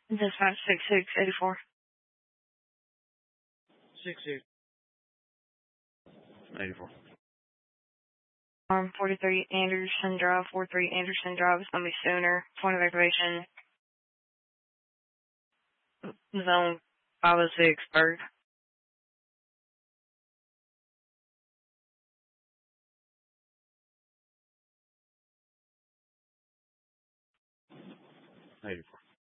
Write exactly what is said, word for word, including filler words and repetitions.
Dispatch six six eight four. Six six eighty four. Um, forty-three Anderson Drive, forty-three Anderson Drive is going to be sooner. Point of activation, zone five oh six, Berg. Eighty four.